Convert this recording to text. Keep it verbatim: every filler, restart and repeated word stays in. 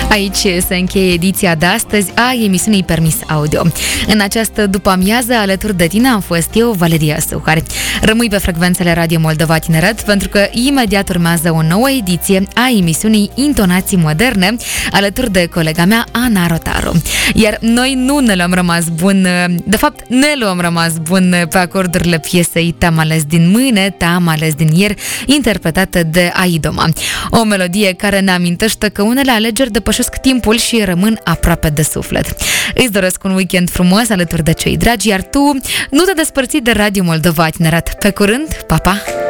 Aici se încheie ediția de astăzi a emisiunii Permis Audio. În această după-amiază, alături de tine am fost eu, Valeria Suhari. Rămâi pe frecvențele Radio Moldova Tineret, pentru că imediat urmează o nouă ediție a emisiunii Intonații Moderne, alături de colega mea, Ana Rotaru. Iar noi nu ne luăm rămas bun, de fapt ne luăm rămas bun pe acordurile piesei Te-am ales din mâine, Te-am ales din ieri, interpretată de Aidoma. O melodie care ne amintește că unele alegeri depășesc timpul și rămân aproape de suflet. Îți doresc un weekend frumos alături de cei dragi, iar tu nu te despărți de Radio Moldova Tineret. Pe curând, pa, pa!